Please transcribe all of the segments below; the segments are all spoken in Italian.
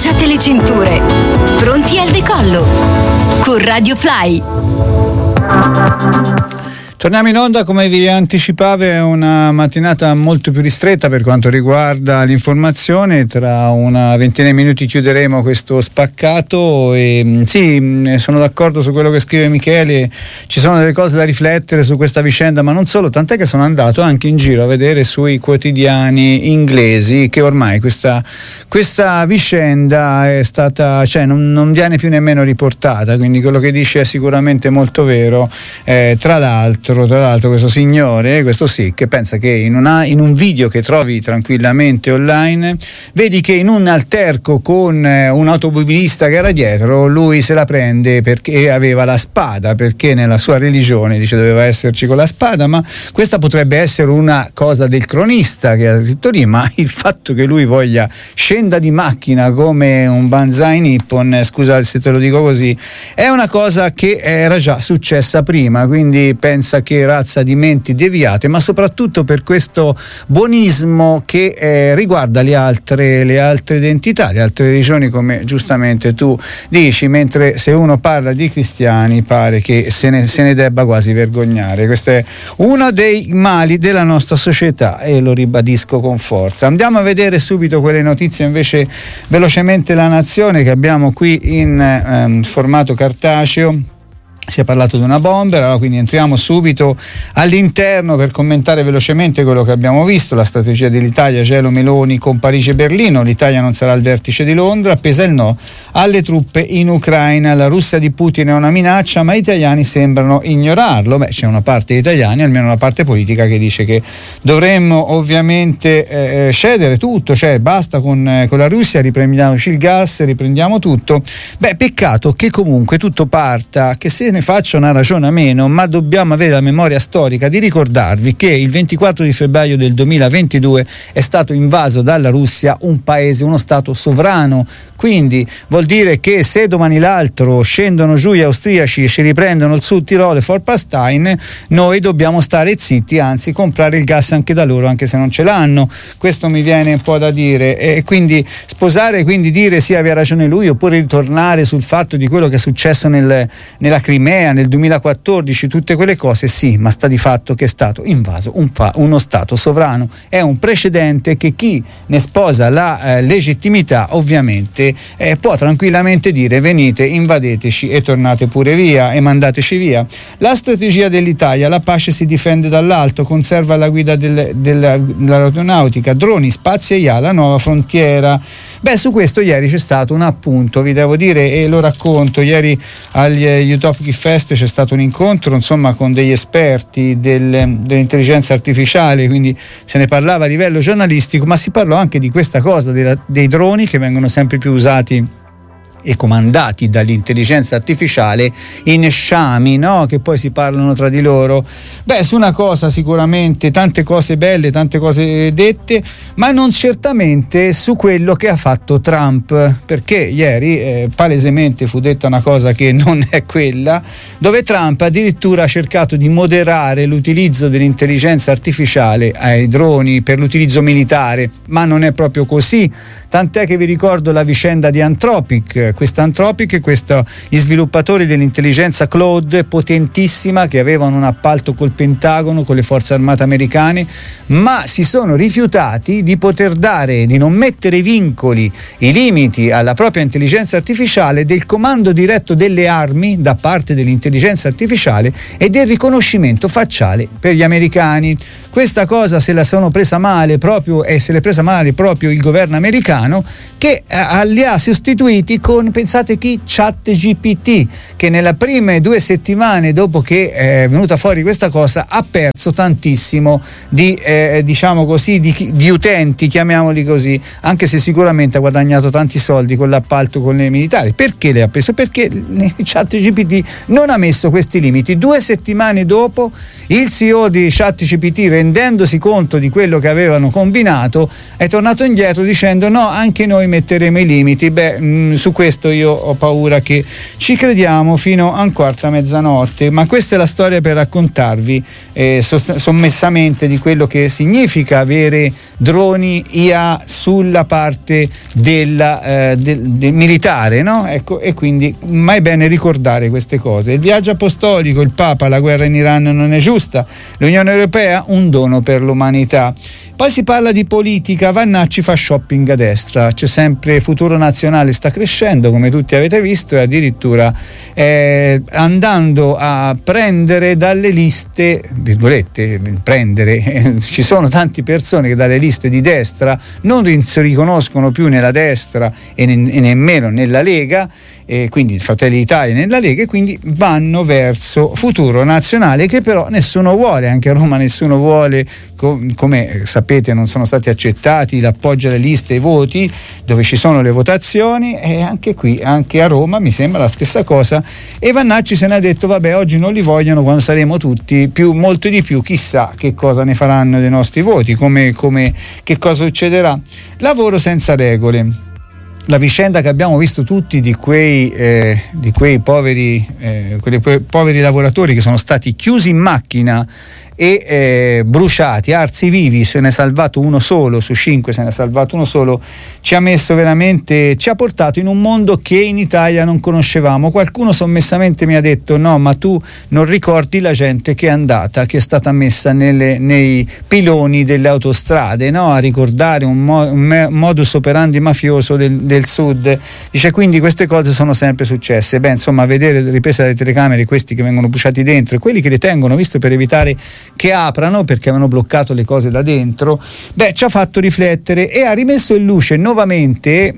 Allacciate le cinture. Pronti al decollo. Con Radio Fly. Torniamo in onda, come vi anticipavo, è una mattinata molto più ristretta per quanto riguarda l'informazione. Tra una ventina di minuti chiuderemo questo spaccato e sì, sono d'accordo su quello che scrive Michele, ci sono delle cose da riflettere su questa vicenda, ma non solo, tant'è che sono andato anche in giro a vedere sui quotidiani inglesi che ormai questa vicenda è stata, cioè non viene più nemmeno riportata, quindi quello che dice è sicuramente molto vero. Tra l'altro questo signore, questo sì, che pensa che in un video che trovi tranquillamente online, vedi che in un alterco con un automobilista che era dietro, lui se la prende perché aveva la spada, perché nella sua religione dice doveva esserci con la spada, ma questa potrebbe essere una cosa del cronista che ha scritto lì, ma il fatto che lui voglia scenda di macchina come un Banzai Nippon, scusate se te lo dico così, è una cosa che era già successa prima, quindi pensa che razza di menti deviate, ma soprattutto per questo buonismo che riguarda le altre identità, le altre religioni, come giustamente tu dici, mentre se uno parla di cristiani pare che se ne debba quasi vergognare. Questo è uno dei mali della nostra società e lo ribadisco con forza. Andiamo a vedere subito quelle notizie invece velocemente. La Nazione, che abbiamo qui in formato cartaceo. Si è parlato di una bomber, allora quindi entriamo subito all'interno per commentare velocemente quello che abbiamo visto, la strategia dell'Italia, Gelo Meloni con Parigi e Berlino, l'Italia non sarà al vertice di Londra, pesa il no alle truppe in Ucraina, la Russia di Putin è una minaccia ma gli italiani sembrano ignorarlo. C'è una parte di italiani, almeno una parte politica, che dice che dovremmo ovviamente cedere tutto, cioè basta con la Russia, riprendiamoci il gas, riprendiamo tutto. Peccato che comunque tutto parta, che se ne faccia una ragione a meno, ma dobbiamo avere la memoria storica di ricordarvi che il 24 di febbraio del 2022 è stato invaso dalla Russia un paese, uno stato sovrano, quindi vuol dire che se domani l'altro scendono giù gli austriaci e ci riprendono il Sud Tirolo e Forpalstein, noi dobbiamo stare zitti, anzi comprare il gas anche da loro, anche se non ce l'hanno. Questo mi viene un po' da dire, e quindi sposare, quindi dire sì, aveva ragione lui, oppure ritornare sul fatto di quello che è successo nella Crimea nel 2014, tutte quelle cose, sì, ma sta di fatto che è stato invaso uno stato sovrano. È un precedente che chi ne sposa la legittimità ovviamente può tranquillamente dire venite, invadeteci e tornate pure via e mandateci via. La strategia dell'Italia, la pace si difende dall'alto, conserva la guida dell'aeronautica, droni, spazi e IA, la nuova frontiera. Su questo ieri c'è stato un appunto, vi devo dire, e lo racconto. Ieri agli Utopic Fest c'è stato un incontro con degli esperti dell'intelligenza artificiale, quindi se ne parlava a livello giornalistico, ma si parlò anche di questa cosa dei droni che vengono sempre più usati e comandati dall'intelligenza artificiale in sciami, no? Che poi si parlano tra di loro. Su una cosa sicuramente, tante cose belle, tante cose dette, ma non certamente su quello che ha fatto Trump, perché ieri palesemente fu detta una cosa che non è quella, dove Trump addirittura ha cercato di moderare l'utilizzo dell'intelligenza artificiale ai droni per l'utilizzo militare, ma non è proprio così. Tant'è che vi ricordo la vicenda di Anthropic, gli sviluppatori dell'intelligenza Claude potentissima che avevano un appalto col Pentagono, con le forze armate americane, ma si sono rifiutati di non mettere i limiti alla propria intelligenza artificiale, del comando diretto delle armi da parte dell'intelligenza artificiale e del riconoscimento facciale per gli americani. Questa cosa se la sono presa male proprio, e se l'è presa male proprio il governo americano, che li ha sostituiti con, pensate chi? ChatGPT, che nelle prime 2 settimane dopo che è venuta fuori questa cosa ha perso tantissimo di utenti, chiamiamoli così, anche se sicuramente ha guadagnato tanti soldi con l'appalto con le militari. Perché le ha preso? Perché ChatGPT non ha messo questi limiti. 2 settimane dopo il CEO di ChatGPT, rendendosi conto di quello che avevano combinato, è tornato indietro dicendo no, anche noi metteremo i limiti. Su questo io ho paura che ci crediamo fino a un quarto a mezzanotte, ma questa è la storia per raccontarvi sommessamente di quello che significa avere droni IA sulla parte del militare, no? Ecco, e quindi mai bene ricordare queste cose. Il viaggio apostolico, il Papa, la guerra in Iran non è giusta, l'Unione Europea un dono per l'umanità. Poi si parla di politica, Vannacci fa shopping a destra, c'è sempre Futuro Nazionale, sta crescendo come tutti avete visto, e addirittura andando a prendere dalle liste, virgolette, ci sono tante persone che dalle liste di destra non si riconoscono più nella destra e nemmeno nella Lega, quindi Fratelli d'Italia nella Lega, e quindi vanno verso Futuro Nazionale, che però nessuno vuole, anche a Roma nessuno vuole, come sapete non sono stati accettati l'appoggio alle liste e i voti dove ci sono le votazioni, e anche qui, anche a Roma mi sembra la stessa cosa, e Vannacci se ne ha detto vabbè, oggi non li vogliono, quando saremo tutti molto di più chissà che cosa ne faranno dei nostri voti, che cosa succederà. Lavoro senza regole, la vicenda che abbiamo visto tutti di quei poveri lavoratori che sono stati chiusi in macchina e bruciati, arsi vivi, se ne è salvato uno solo su 5, se ne è salvato uno solo, ci ha portato in un mondo che in Italia non conoscevamo. Qualcuno sommessamente mi ha detto no, ma tu non ricordi la gente che è stata messa nei piloni delle autostrade, no? A ricordare un modus operandi mafioso del sud. Dice, quindi queste cose sono sempre successe. Insomma, vedere riprese dalle telecamere questi che vengono bruciati dentro e quelli che li tengono, visto per evitare che aprano perché avevano bloccato le cose da dentro, ci ha fatto riflettere e ha rimesso in luce nuovamente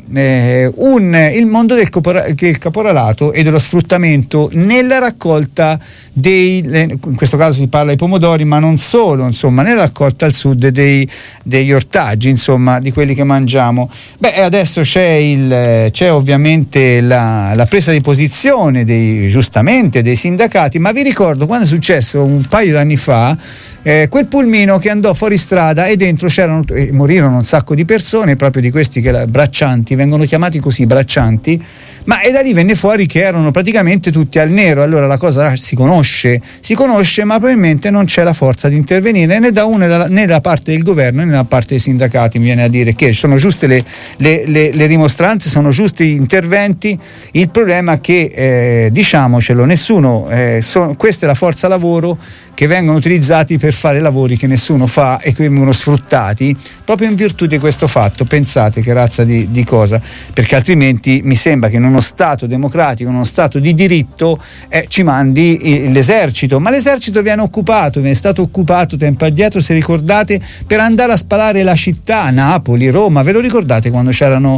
il mondo del caporalato e dello sfruttamento nella raccolta in questo caso si parla di pomodori, ma non solo, insomma, nella raccolta al sud degli ortaggi, insomma, di quelli che mangiamo. Adesso c'è ovviamente la presa di posizione giustamente dei sindacati, ma vi ricordo quando è successo un paio d'anni fa quel pulmino che andò fuori strada e dentro morirono un sacco di persone, proprio di questi braccianti, vengono chiamati così, braccianti, e da lì venne fuori che erano praticamente tutti al nero. Allora la cosa si conosce, ma probabilmente non c'è la forza di intervenire né da una né da parte del governo né da parte dei sindacati. Mi viene a dire che sono giuste le rimostranze, sono giusti gli interventi, il problema è che diciamocelo, questa è la forza lavoro che vengono utilizzati per fare lavori che nessuno fa e che vengono sfruttati proprio in virtù di questo fatto. Pensate che razza di cosa, perché altrimenti mi sembra che in uno Stato democratico, in uno Stato di diritto ci mandi l'esercito, ma l'esercito viene stato occupato tempo addietro, se ricordate, per andare a spalare la città, Napoli, Roma, ve lo ricordate quando c'erano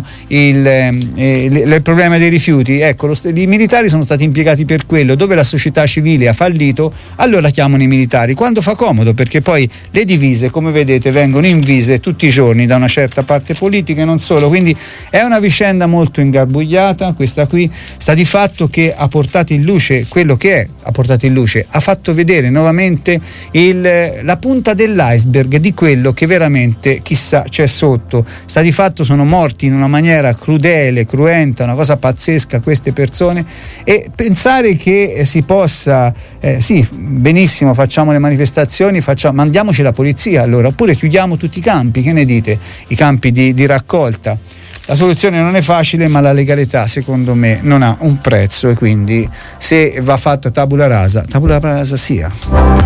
il problema dei rifiuti? Ecco, i militari sono stati impiegati per quello. Dove la società civile ha fallito, allora chiamano i militari, quando fa comodo, perché poi le divise, come vedete, vengono invise tutti i giorni da una certa parte politica e non solo. Quindi è una vicenda molto ingarbugliata questa qui. Sta di fatto che ha portato in luce quello che ha fatto vedere nuovamente la punta dell'iceberg di quello che veramente chissà c'è sotto. Sta di fatto sono morti in una maniera crudele, cruenta, una cosa pazzesca queste persone, e pensare che si possa benissimo, facciamo le manifestazioni, mandiamoci la polizia allora, oppure chiudiamo tutti i campi, che ne dite? I campi di raccolta. La soluzione non è facile, ma la legalità secondo me non ha un prezzo, e quindi se va fatta tabula rasa sia.